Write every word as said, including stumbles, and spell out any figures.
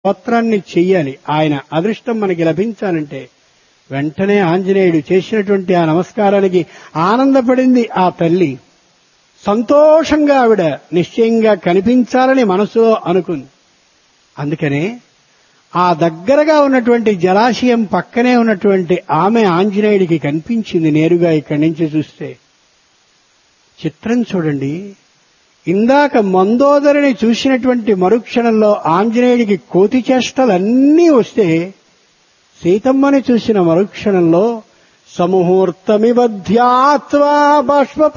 స్తోత్రాన్ని చెయ్యాలి. ఆయన అదృష్టం మనకి లభించాలంటే వెంటనే ఆంజనేయుడు చేసినటువంటి ఆ నమస్కారానికి ఆనందపడింది ఆ తల్లి. సంతోషంగా ఆవిడ నిశ్చయంగా కనిపించాలని మనసులో అనుకుంది. అందుకనే ఆ దగ్గరగా ఉన్నటువంటి జలాశయం పక్కనే ఉన్నటువంటి ఆమె ఆంజనేయుడికి కనిపించింది నేరుగా ఇక్కడి నుంచి చూస్తే. చిత్రం చూడండి. ఇందాక మందోదరిని చూసినటువంటి మరుక్షణంలో ఆంజనేయుడికి కోతి చేష్టలన్నీ వస్తే సీతమ్మని చూసిన మరుక్షణంలో సముహూర్తమివ ధ్యాత్వా బాష్ప